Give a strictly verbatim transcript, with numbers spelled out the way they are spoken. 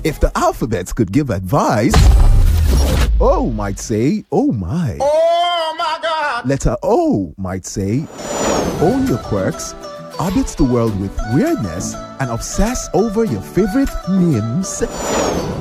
If the alphabet could give advice, O might say, oh my. Oh my God! Letter O might say, own your quirks, orbit the world with weirdness, and obsess over your favorite names.